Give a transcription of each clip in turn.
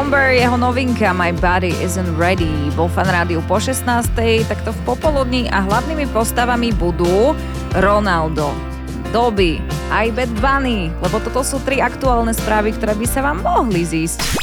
Bomber, jeho novinka My Body Isn't Ready. Vo Fan Rádiu po 16:00, takto v popoludní a hlavnými postavami budú Ronaldo, Dobby, aj Bad Bunny, lebo toto sú 3 aktuálne správy, ktoré by sa vám mohli zísť.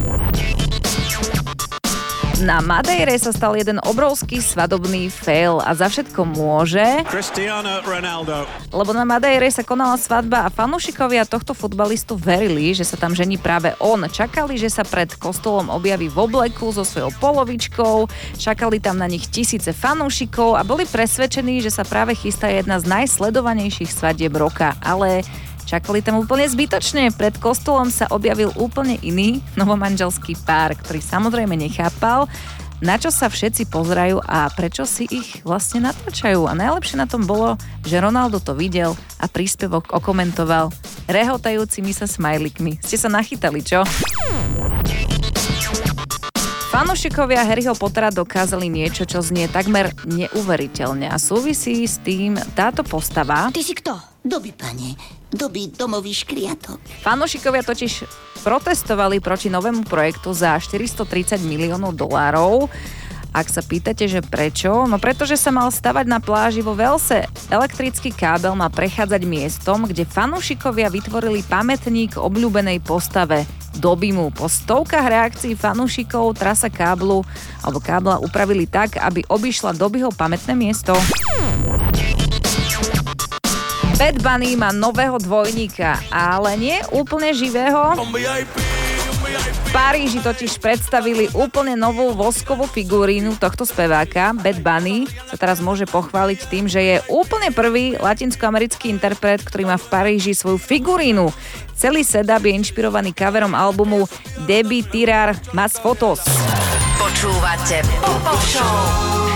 Na Madeire sa stal jeden obrovský svadobný fail a za všetko môže Cristiano Ronaldo. Lebo na Madeire sa konala svadba a fanúšikovia tohto futbalistu verili, že sa tam žení práve on. Čakali, že sa pred kostolom objaví v obleku so svojou polovičkou, čakali tam na nich tisíce fanúšikov a boli presvedčení, že sa práve chystá jedna z najsledovanejších svadieb roka. Ale čakali tam úplne zbytočne. Pred kostolom sa objavil úplne iný novomanželský pár, ktorý samozrejme nechápal, na čo sa všetci pozerajú a prečo si ich vlastne natáčajú. A najlepšie na tom bolo, že Ronaldo to videl a príspevok okomentoval rehotajúcimi sa smajlikmi. Ste sa nachytali, čo? Fanúšikovia Harryho Pottera dokázali niečo, čo znie takmer neuveriteľne a súvisí s tým táto postava. Ty si kto? Dobby, pane. Dobby, domový škriatok. Fanúšikovia totiž protestovali proti novému projektu za $430 miliónov. Ak sa pýtate, že prečo? No pretože sa mal stavať na pláži vo Velse. Elektrický kábel má prechádzať miestom, kde fanúšikovia vytvorili pamätník obľúbenej postave Dobbymu. Po stovkách reakcií fanúšikov trasa kábla upravili tak, aby obišla Dobbyho pamätné miesto. Bad Bunny má nového dvojníka, ale nie úplne živého. V Paríži totiž predstavili úplne novú voskovú figurínu tohto speváka. Bad Bunny sa teraz môže pochváliť tým, že je úplne prvý latinskoamerický interpret, ktorý má v Paríži svoju figurínu. Celý setup je inšpirovaný coverom albumu Debbie Tirar Mas Fotos. Počúvate Pop Show.